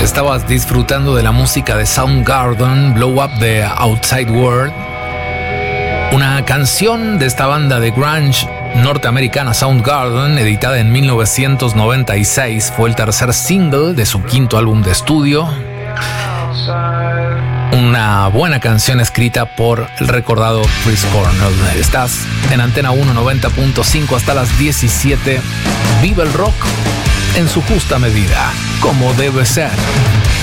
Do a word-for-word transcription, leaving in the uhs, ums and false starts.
Estabas disfrutando de la música de Soundgarden, Blow Up the Outside World, una canción de esta banda de grunge norteamericana Soundgarden, editada en mil novecientos noventa y seis. Fue el tercer single de su quinto álbum de estudio. Una buena canción escrita por el recordado Chris Cornell. Estás en Antena uno noventa punto cinco hasta las diecisiete. Vive el rock en su justa medida, como debe ser.